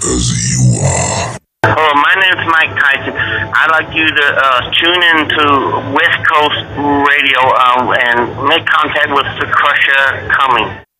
as you are. Oh, my name's Mike Tyson. I'd like you to tune in to West Coast Radio and make contact with the Crusher Cumming.